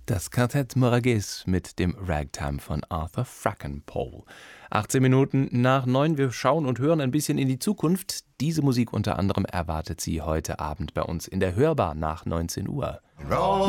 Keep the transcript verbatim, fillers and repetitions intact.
Das Quartett Moragues mit dem Ragtime von Arthur Frackenpole. achtzehn Minuten nach neun. Wir schauen und hören ein bisschen in die Zukunft. Diese Musik unter anderem erwartet Sie heute Abend bei uns in der Hörbar nach neunzehn Uhr.